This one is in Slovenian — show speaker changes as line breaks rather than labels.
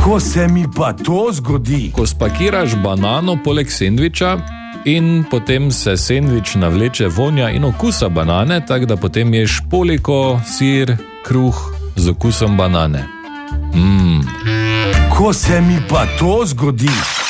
Ko se mi pa to zgodi?
Ko spakiraš banano poleg sendviča in potem se sendvič navleče vonja in okusa banane, tako da potem ješ poliko, sir, kruh z okusom banane.
Ko se mi pa to zgodi?